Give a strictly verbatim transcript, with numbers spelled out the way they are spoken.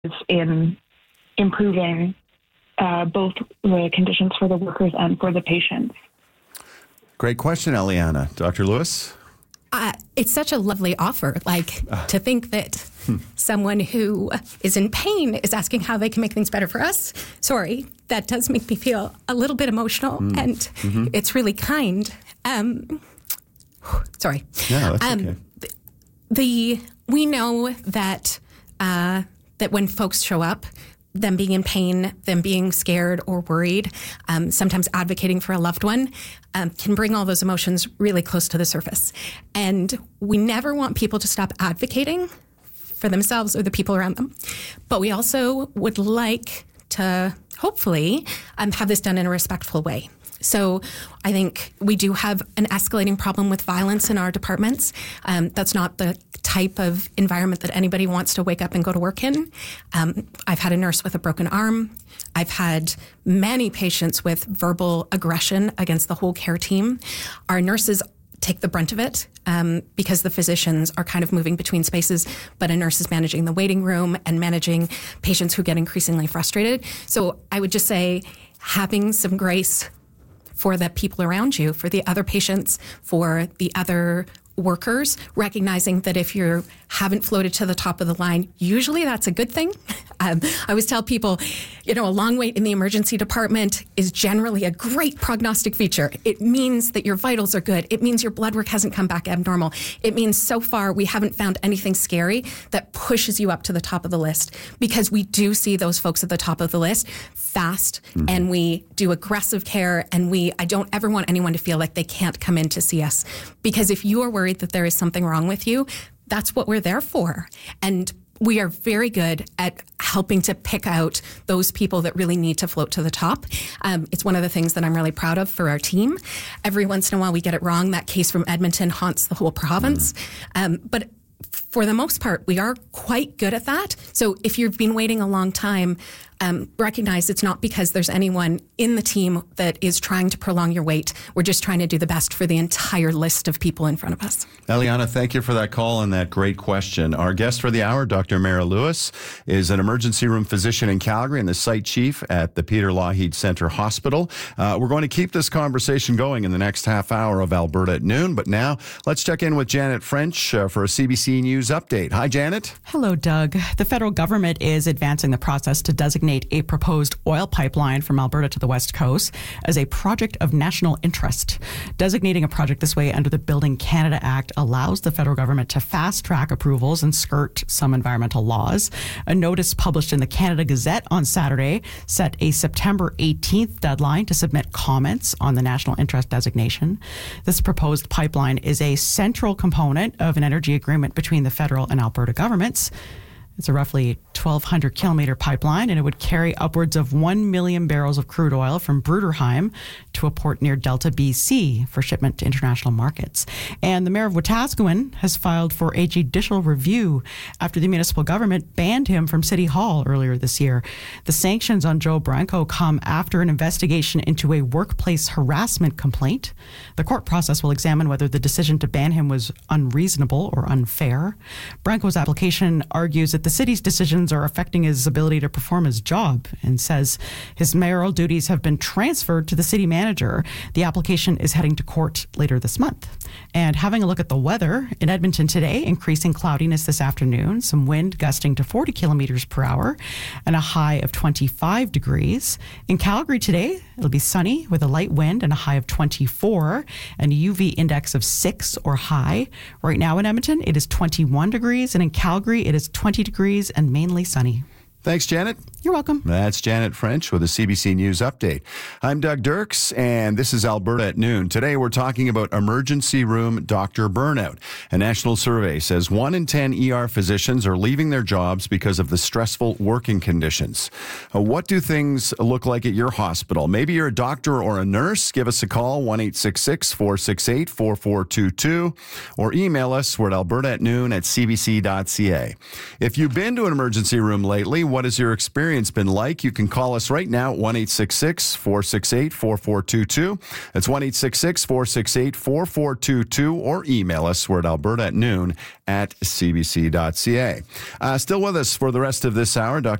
in improving uh, both the conditions for the workers and for the patients. Great question, Eliana. Doctor Lewis? Uh, it's such a lovely offer, like uh. to think that someone who is in pain is asking how they can make things better for us. Sorry, that does make me feel a little bit emotional, mm. and mm-hmm. it's really kind. Um, sorry. Yeah, that's um, okay. The, the we know that uh, that when folks show up, them being in pain, them being scared or worried, um, sometimes advocating for a loved one, um, can bring all those emotions really close to the surface. And we never want people to stop advocating for themselves or the people around them. But we also would like to, hopefully, um, have this done in a respectful way. So I think we do have an escalating problem with violence in our departments. Um, that's not the type of environment that anybody wants to wake up and go to work in. Um, I've had a nurse with a broken arm. I've had many patients with verbal aggression against the whole care team. Our nurses take the brunt of it um, because the physicians are kind of moving between spaces, but a nurse is managing the waiting room and managing patients who get increasingly frustrated. So I would just say having some grace for the people around you, for the other patients, for the other workers, recognizing that if you haven't floated to the top of the line, usually that's a good thing. Um, I always tell people, you know, a long wait in the emergency department is generally a great prognostic feature. It means that your vitals are good. It means your blood work hasn't come back abnormal. It means so far we haven't found anything scary that pushes you up to the top of the list, because we do see those folks at the top of the list fast, mm-hmm. and we do aggressive care, and we I don't ever want anyone to feel like they can't come in to see us, because if you are worried that there is something wrong with you, that's what we're there for. And we are very good at helping to pick out those people that really need to float to the top. Um, it's one of the things that I'm really proud of for our team. Every once in a while we get it wrong. That case from Edmonton haunts the whole province. Mm. Um, but for the most part, we are quite good at that. So if you've been waiting a long time, um, recognize it's not because there's anyone in the team that is trying to prolong your wait. We're just trying to do the best for the entire list of people in front of us. Eliana, thank you for that call and that great question. Our guest for the hour, Doctor Mara Lewis, is an emergency room physician in Calgary and the site chief at the Peter Lougheed Centre Hospital. Uh, we're going to keep this conversation going in the next half hour of Alberta at Noon, but now let's check in with Janet French uh, for a C B C News update. Hi, Janet. Hello, Doug. The federal government is advancing the process to designate a proposed oil pipeline from Alberta to the West Coast as a project of national interest. Designating a project this way under the Building Canada Act allows the federal government to fast-track approvals and skirt some environmental laws. A notice published in the Canada Gazette on Saturday set a September eighteenth deadline to submit comments on the national interest designation. This proposed pipeline is a central component of an energy agreement between the federal and Alberta governments. It's a roughly twelve hundred kilometer pipeline, and it would carry upwards of one million barrels of crude oil from Bruderheim to a port near Delta, B C for shipment to international markets. And the mayor of Wetaskiwin has filed for a judicial review after the municipal government banned him from City Hall earlier this year. The sanctions on Joe Branco come after an investigation into a workplace harassment complaint. The court process will examine whether the decision to ban him was unreasonable or unfair. Branco's application argues that the city's decisions are affecting his ability to perform his job and says his mayoral duties have been transferred to the city manager. The application is heading to court later this month. And having a look at the weather in Edmonton today, increasing cloudiness this afternoon, some wind gusting to forty kilometers per hour and a high of twenty-five degrees. In Calgary today, it'll be sunny with a light wind and a high of twenty-four and a U V index of six or high. Right now in Edmonton, it is twenty-one degrees, and in Calgary, it is twenty degrees and mainly sunny. Thanks, Janet. You're welcome. That's Janet French with a C B C News update. I'm Doug Dirks, and this is Alberta at Noon. Today, we're talking about emergency room doctor burnout. A national survey says one in ten E R physicians are leaving their jobs because of the stressful working conditions. Uh, what do things look like at your hospital? Maybe you're a doctor or a nurse. Give us a call, one eight six six, four six eight, four four two two, or email us. We're at alberta at noon at c b c dot c a. If you've been to an emergency room lately, What has your experience been like? You can call us right now at one eight six six, four six eight, four four two two. That's one eight six six, four six eight, four four two two, or email us. We're at Alberta at noon at c b c dot c a. Uh, still with us for the rest of this hour, Doctor